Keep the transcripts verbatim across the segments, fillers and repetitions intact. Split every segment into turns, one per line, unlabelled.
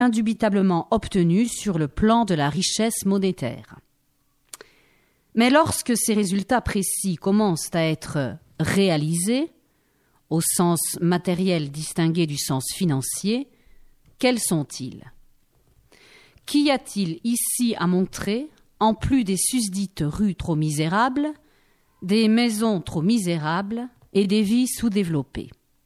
indubitablement obtenus sur le plan de la richesse monétaire. Mais lorsque ces résultats précis commencent à être réalisés, au sens matériel distingué du sens financier, quels sont-ils ? Qu'y a-t-il ici à montrer, en plus des susdites rues trop misérables, des maisons trop misérables et des vies sous-développées ?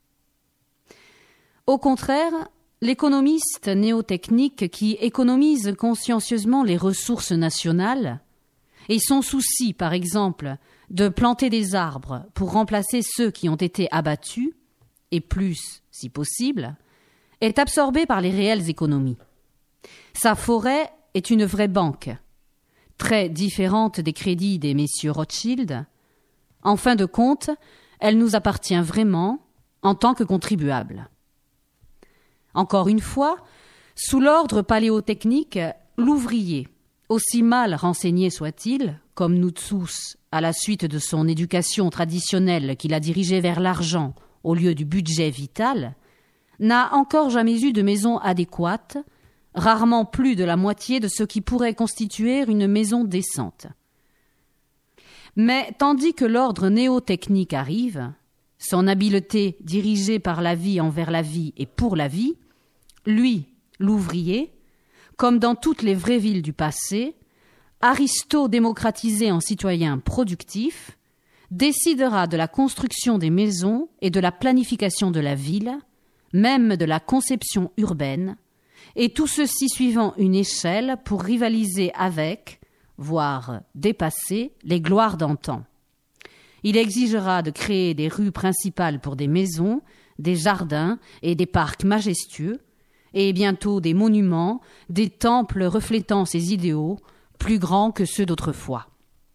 Au contraire, l'économiste néotechnique qui économise consciencieusement les ressources nationales et son souci, par exemple, de planter des arbres pour remplacer ceux qui ont été abattus, et plus, si possible, est absorbé par les réelles économies. Sa forêt est une vraie banque, très différente des crédits des messieurs Rothschild. En fin de compte, elle nous appartient vraiment en tant que contribuables. Encore une fois, sous l'ordre paléotechnique, l'ouvrier, aussi mal renseigné soit-il, comme nous tous, à la suite de son éducation traditionnelle qui l'a dirigé vers l'argent au lieu du budget vital, n'a encore jamais eu de maison adéquate, rarement plus de la moitié de ce qui pourrait constituer une maison décente. Mais tandis que l'ordre néotechnique arrive, son habileté dirigée par la vie envers la vie et pour la vie, lui, l'ouvrier, comme dans toutes les vraies villes du passé, aristo-démocratisé en citoyen productif, décidera de la construction des maisons et de la planification de la ville, même de la conception urbaine, et tout ceci suivant une échelle pour rivaliser avec, voire dépasser, les gloires d'antan. Il exigera de créer des rues principales pour des maisons, des jardins et des parcs majestueux, et bientôt des monuments, des temples reflétant ces idéaux, plus grands que ceux d'autrefois.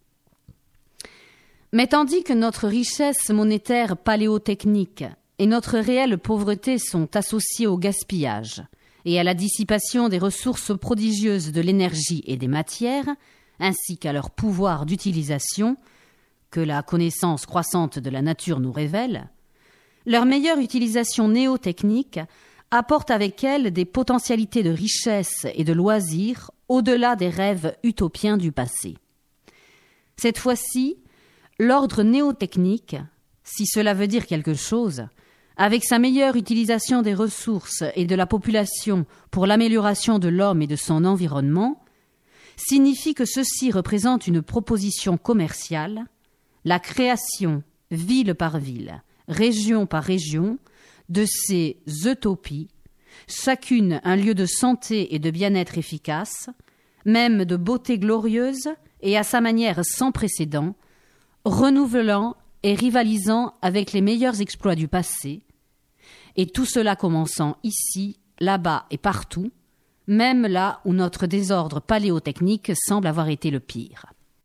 Mais tandis que notre richesse monétaire paléotechnique et notre réelle pauvreté sont associées au gaspillage et à la dissipation des ressources prodigieuses de l'énergie et des matières, ainsi qu'à leur pouvoir d'utilisation, que la connaissance croissante de la nature nous révèle, leur meilleure utilisation néotechnique apporte avec elle des potentialités de richesse et de loisirs au-delà des rêves utopiens du passé. Cette fois-ci, l'ordre néotechnique, si cela veut dire quelque chose, avec sa meilleure utilisation des ressources et de la population pour l'amélioration de l'homme et de son environnement, signifie que ceci représente une proposition commerciale, la création, ville par ville, région par région, de ces utopies, chacune un lieu de santé et de bien-être efficace, même de beauté glorieuse et à sa manière sans précédent, renouvelant et rivalisant avec les meilleurs exploits du passé, et tout cela commençant ici, là-bas et partout, même là où notre désordre paléotechnique semble avoir été le pire.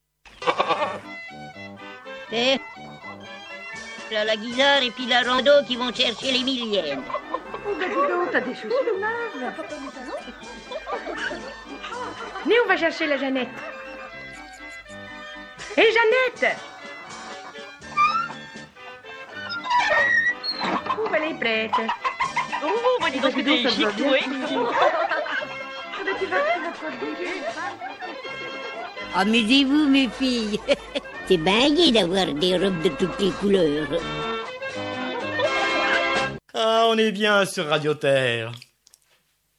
Eh, là, la guisarde et puis la rando qui vont chercher les millièmes.
Oh, bah dis donc, t'as des chaussures neuves. Mais on va chercher la Jeannette. Hé, Jeannette! Oh, elle est prête.
Oh, bah dis donc, que t'es chic, toi. Amusez-vous, mes filles. C'est bien gai d'avoir des robes de toutes les couleurs.
Ah, on est bien sur Radio Terre.